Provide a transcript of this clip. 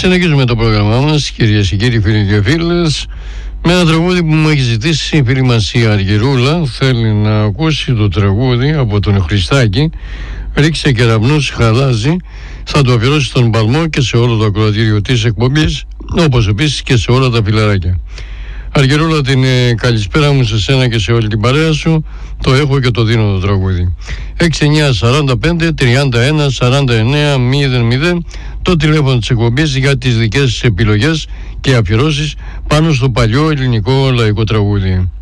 Συνεχίζουμε το πρόγραμμά μας, κυρίες και κύριοι, φίλοι και φίλες, με ένα τραγούδι που μου έχει ζητήσει η φίλη μας η Αργυρούλα. Θέλει να ακούσει το τραγούδι από τον Χριστάκη, «Ρίξε κεραυνούς χαλάζει». Θα το αφιερώσει στον Παλμό και σε όλο το ακροατήριο της εκπομπής, όπως επίσης και σε όλα τα φιλαράκια. Αργυρούλα, την καλησπέρα μου σε σένα και σε όλη την παρέα σου. Το έχω και το δίνω το τραγούδι. 6945-31-49-00, το τηλέφωνο της εκπομπής για τις δικές σας επιλογές και αφιερώσεις πάνω στο παλιό ελληνικό λαϊκό τραγούδι.